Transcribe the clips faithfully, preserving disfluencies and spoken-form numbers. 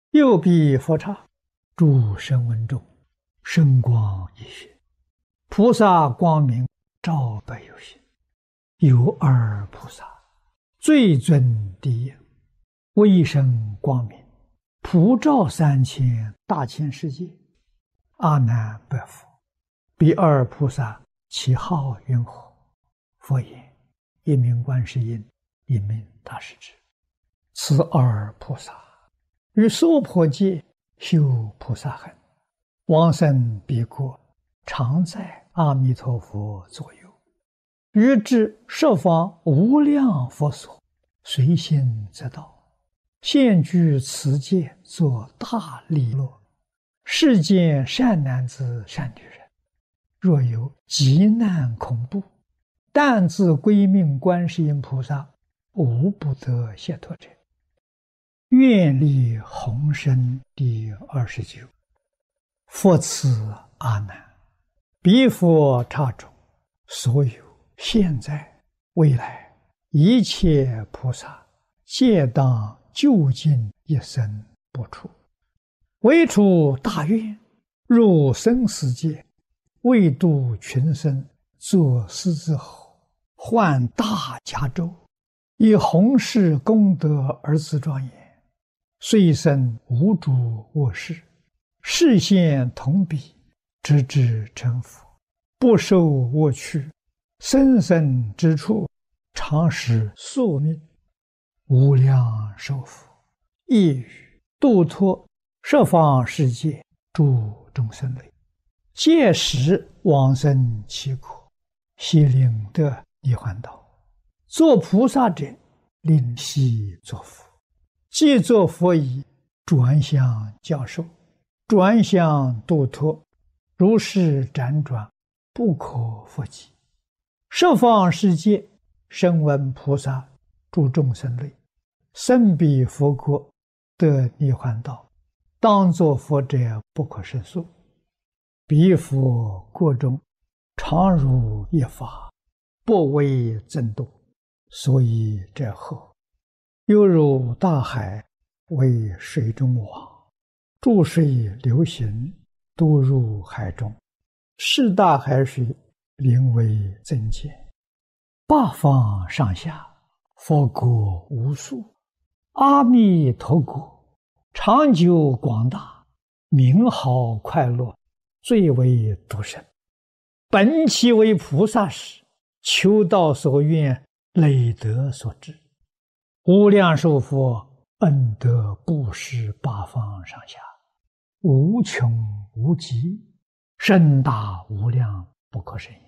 右臂佛刹，诸声闻中，声光一现，菩萨光明照百有心。有二菩萨，最尊第一，威声光明，普照三千大千世界。阿难白佛：彼二菩萨其号云何？佛言：一名观世音，一名大势至。此二菩萨于娑婆界修菩萨行，往生彼国，常在阿弥陀佛左右，于至十方无量佛所，随心则到，现居此界作大利乐。世间善男子善女人，若有急难恐怖，但自归命观世音菩萨，无不得解脱者。愿力宏深第二十九。佛赐阿难：彼佛刹中，所有现在未来一切菩萨，皆当究竟一生不出，唯出大愿，入生死界，为度群生，作狮子吼，换大迦州，以弘誓功德而自庄严。虽生无诸恶事，示现同彼，直至成佛，不受恶趣，生生之处，常使宿命，无量寿福，一语度脱十方世界诸众生类，届时往生其国，悉令得涅槃道。做菩萨者，令悉作佛。既作佛已，转向教授，转向度脱，如是辗转，不可复计。十方世界声闻菩萨诸众生类，生彼佛国，得涅槃道，当作佛者不可胜数。彼佛国中，常如一法，不为增度，所以者后。犹如大海为水中网，注水流行，都入海中，是大海水灵为增减。八方上下，佛国无数，阿弥陀国长久广大，名好快乐，最为独生。本其为菩萨时，求道所愿，累德所致。无量寿佛恩德布施八方上下，无穷无极，深大无量，不可胜也。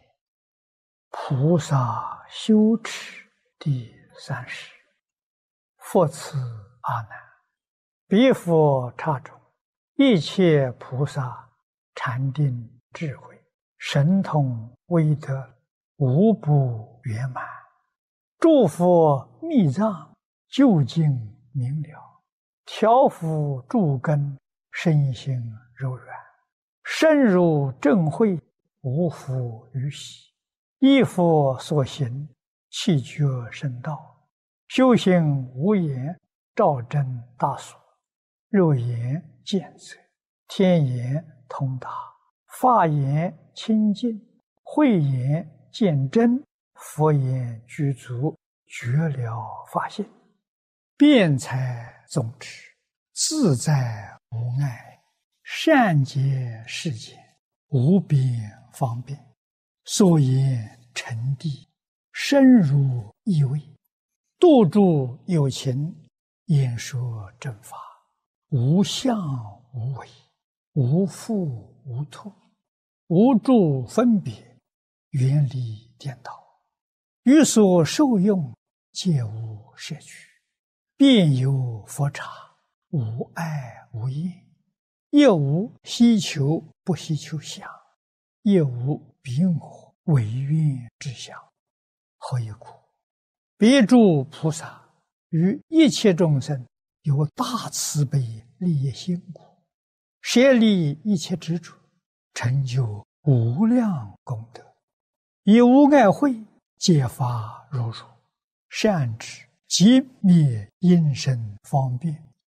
菩萨修持第三十。佛赐阿难：彼佛刹中，一切菩萨禅定智慧神通威德，无不圆满。诸佛密藏究竟明了，调伏诸根，身心柔软，深入正慧，无复于喜。依佛所行，气觉深道，修行无言，照真大所。肉眼见则，天眼通达，法眼清净，慧眼见真，佛眼具足，觉了法性。辩才总持，自在无碍，善解世间，无边方便。所言沉谛，深入意味，度诸有情，演说正法，无相无为，无复无脱，无诸分别，远离颠倒，于所受用，皆无摄取。遍有佛刹，无碍无厌，亦无希求不希求相，亦无彼我违愿之相。何以故？彼诸菩萨于一切众生有大慈悲利益心故，舍离一切执着，成就无量功德，以无碍慧解发如如，善知即灭因身方便，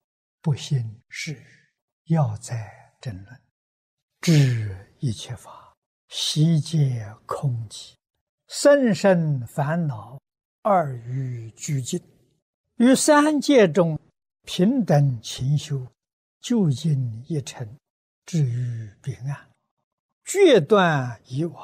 不信是要在争论，知一切法悉皆空寂，甚深烦恼二于俱尽，于三界中平等勤修，究竟一尘，至于彼岸，决断以往，